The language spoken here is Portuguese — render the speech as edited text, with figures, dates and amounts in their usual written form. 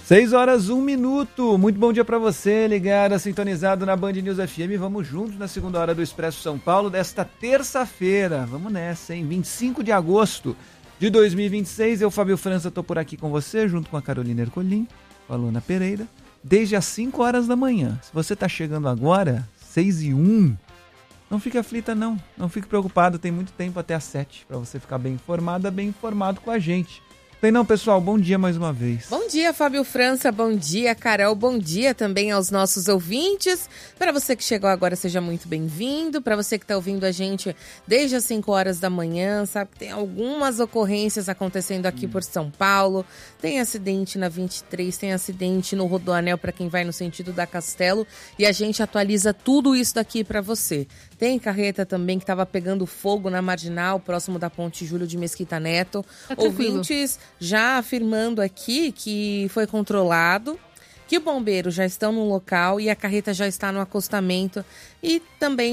6 horas, 1 minuto. Muito bom dia para você, ligado, sintonizado na Band News FM. Vamos juntos na segunda hora do Expresso São Paulo desta terça-feira. Vamos nessa, hein? 25 de agosto de 2026. Eu, Fábio França, tô por aqui com você, junto com a Carolina Ercolim, com a Luana Pereira, desde as 5 horas da manhã. Se você tá chegando agora, 6h01, não fique aflita não. Não fique preocupado, tem muito tempo até às 7 para você ficar bem informada, bem informado com a gente. Bem, não, pessoal, bom dia mais uma vez. Bom dia, Fábio França, bom dia, Carol, bom dia também aos nossos ouvintes. Para você que chegou agora, seja muito bem-vindo. Para você que está ouvindo a gente desde as 5 horas da manhã, sabe que tem algumas ocorrências acontecendo aqui por São Paulo. Tem acidente na 23, tem acidente no Rodoanel para quem vai no sentido da Castelo. E a gente atualiza tudo isso daqui para você. Tem carreta também que estava pegando fogo na Marginal, próximo da Ponte Júlio de Mesquita Neto. Ouvintes já afirmando aqui que foi controlado, que os bombeiros já estão no local e a carreta já está no acostamento e também